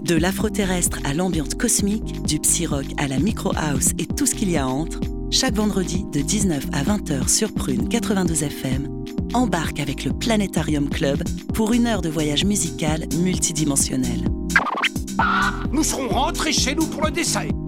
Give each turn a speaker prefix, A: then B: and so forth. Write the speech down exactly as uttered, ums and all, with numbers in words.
A: De l'afro-terrestre à l'ambiance cosmique, du psy-rock à la micro-house et tout ce qu'il y a entre, chaque vendredi de dix-neuf à vingt heures sur Prune quatre-vingt-douze F M, embarque avec le Planétarium Club pour une heure de voyage musical multidimensionnel.
B: Nous serons rentrés chez nous pour le décès.